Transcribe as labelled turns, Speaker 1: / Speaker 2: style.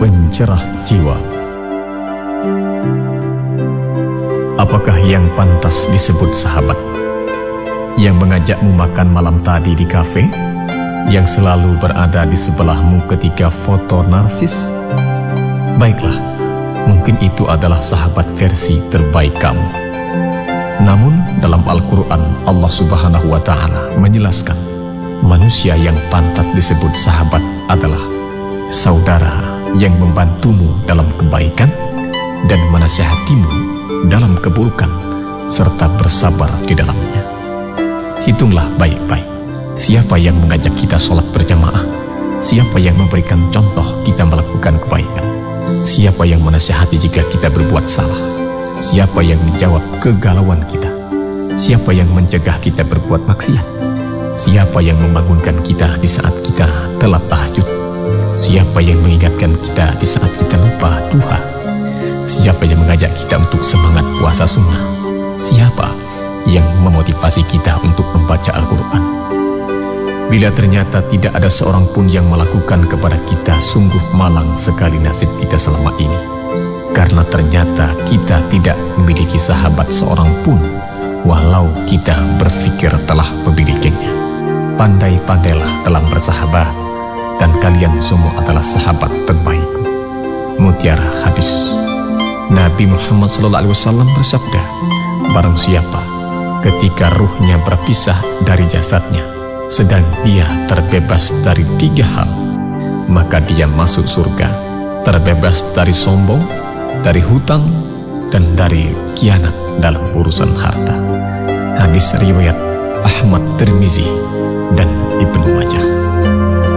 Speaker 1: pencerah jiwa. Apakah yang pantas disebut sahabat? Yang mengajakmu makan malam tadi di kafe? Yang selalu berada di sebelahmu ketika foto narsis? Baiklah, mungkin itu adalah sahabat versi terbaik kamu. Namun dalam Al-Quran Allah Subhanahu wa Ta'ala menjelaskan, manusia yang pantas disebut sahabat adalah saudara yang membantumu dalam kebaikan dan menasihatimu dalam keburukan serta bersabar di dalamnya. Hitunglah baik-baik, siapa yang mengajak kita sholat berjamaah, siapa yang memberikan contoh kita melakukan kebaikan, siapa yang menasihati jika kita berbuat salah, siapa yang menjawab kegalauan kita, siapa yang mencegah kita berbuat maksiat, siapa yang membangunkan kita di saat kita telat tahajud, siapa yang mengingatkan kita di saat kita lupa duha, siapa yang mengajak kita untuk semangat puasa sunnah, siapa yang memotivasi kita untuk membaca Al-Quran. Bila ternyata tidak ada seorang pun yang melakukan kepada kita, sungguh malang sekali nasib kita selama ini. Karena ternyata kita tidak memiliki sahabat seorang pun, walau kita berpikir telah memilikinya. Pandai-pandailah dalam bersahabat, dan kalian semua adalah sahabat terbaikku. Mutiara hadis. Nabi Muhammad SAW bersabda, barang siapa ketika ruhnya berpisah dari jasadnya, sedang dia terbebas dari 3 hal, maka dia masuk surga, terbebas dari sombong, dari hutang, dan dari khianat dalam urusan harta. Hadis riwayat Ahmad, Tirmizi, dan Ibnu Majah.